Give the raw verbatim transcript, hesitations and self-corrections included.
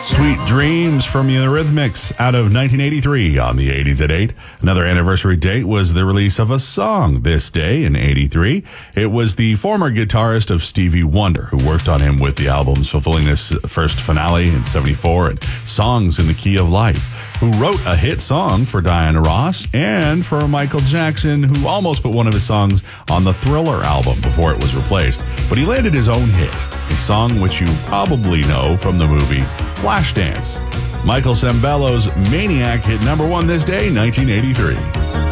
Sweet Dreams from the Eurythmics out of nineteen eighty-three on the eighties at eight. Another anniversary date was the release of a song this day in eighty-three. It was the former guitarist of Stevie Wonder who worked on him with the albums Fulfilling This First Finale in seventy-four and Songs in the Key of Life, who wrote a hit song for Diana Ross and for Michael Jackson, who almost put one of his songs on the Thriller album before it was replaced. But he landed his own hit, a song which you probably know from the movie Flashdance. Michael Sembello's Maniac hit number one this day, nineteen eighty-three.